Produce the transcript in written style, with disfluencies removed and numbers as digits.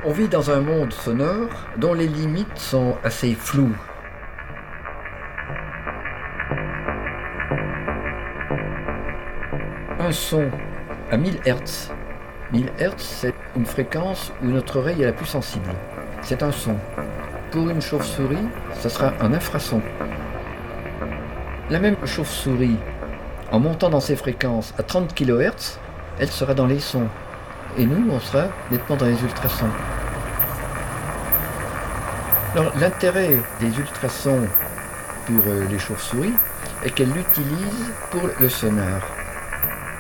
On vit dans un monde sonore dont les limites sont assez floues. Un son à 1000 Hz. 1000 Hz, c'est une fréquence où notre oreille est la plus sensible. C'est un son. Pour une chauve-souris, ça sera un infrason. La même chauve-souris, en montant dans ses fréquences à 30 kHz, elle sera dans les sons. Et nous, on sera nettement dans les ultrasons. Alors, l'intérêt des ultrasons pour les chauves-souris est qu'elles l'utilisent pour le sonar.